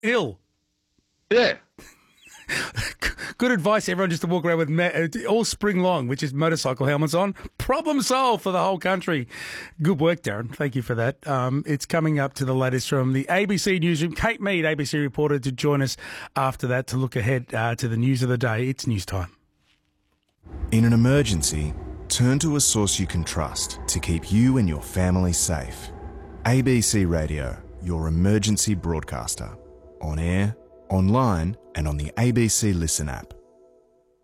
Ill. Yeah. Good advice, everyone, just to walk around with all spring long, which is motorcycle helmets on. Problem solved for the whole country. Good work, Darren. Thank you for that. It's coming up to the latest from the ABC newsroom. Kate Mead, ABC reporter, to join us after that to look ahead to the news of the day. It's news time. In an emergency, turn to a source you can trust to keep you and your family safe. ABC Radio, your emergency broadcaster. On air, online and on the ABC Listen app.